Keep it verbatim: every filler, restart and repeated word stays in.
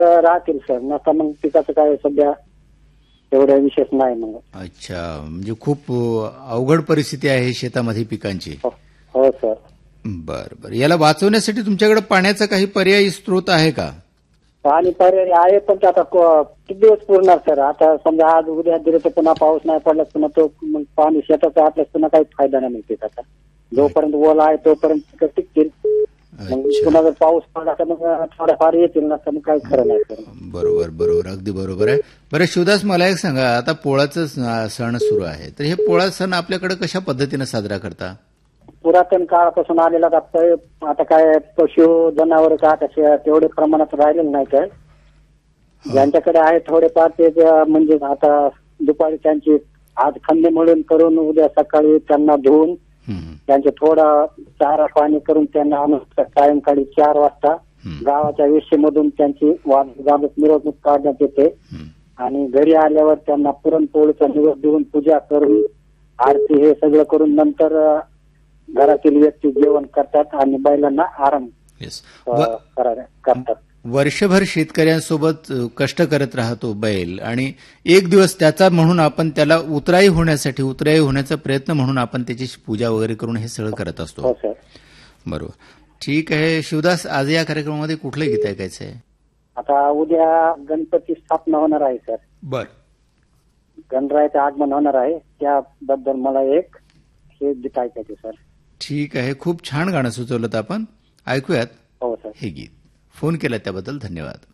राहतील सर, नका मग पिकाचं काय सध्या एवढं विशेष नाही मग. अच्छा, म्हणजे खूप अवघड परिस्थिती आहे शेतामध्ये पिकांची. हो सर. बर बर, याला वाचवण्यासाठी तुमच्याकडे पाण्याचा काही पर्यायी स्रोत आहे का? पाणी पर्याय आहे, पण ते आता किती दिवस पुरणार सर? आता समजा आज उद्या दिले तर पुन्हा पाऊस नाही पडला पुन्हा तो मग पाणी शेताचा आपल्यास पुन्हा काही फायदा नाही मिळते त्याचा. जोपर्यंत ओला आहे तोपर्यंत पिकं टिकतील, मग पुन्हा जर पाऊस पडला तर मग थोडाफार येतील ना, तर मग काही खरं नाही सर. बरोबर बरोबर, अगदी बरोबर आहे. बरं शिवदास, मला एक सांगा, आता पोळाचा सण सुरू आहे, तर हे पोळा सण आपल्याकडे कशा पद्धतीने साजरा करता? पुरातन काळापासून आलेला आता काय पशु जनावर का कसे तेवढे प्रमाणात राहिलेले नाही काय, ज्यांच्याकडे आहे थोडेफार ते म्हणजे आता दुपारी त्यांची आज खंदे मळून करून उद्या सकाळी त्यांना धुवून त्यांचे थोडा चारा पाणी करून त्यांना आणून सायंकाळी चार वाजता गावाच्या वेशीमधून त्यांची वाजत मिरवणूक काढण्यात येते आणि घरी आल्यावर त्यांना पुरणपोळीचा निवेद देऊन पूजा करून आरती हे सगळं करून नंतर घरातील व्यक्ती जेवण करतात आणि बैलांना आराम करतात. वर्षभर शेतकऱ्यांसोबत कष्ट करत राहतो बैल, आणि एक दिवस त्याचा म्हणून आपण त्याला उतराई होण्यासाठी उतराई होण्याचा प्रयत्न म्हणून आपण त्याची पूजा वगैरे करून हे सगळं करत असतो. हो सर. बरोबर, ठीक आहे. शिवदास, आज या कार्यक्रमामध्ये कुठलं गीत ऐकायचं आहे? आता उद्या गणपती स्थापना होणार आहे सर. बर, गणरायाचं आगमन होणार आहे, त्याबद्दल मला एक हे गीत ऐकायचे सर. ठीक आहे, खूप छान गाणं सुचवलं आपण, ऐकूयात हो सर हे गीत. फोन केला त्याबद्दल धन्यवाद.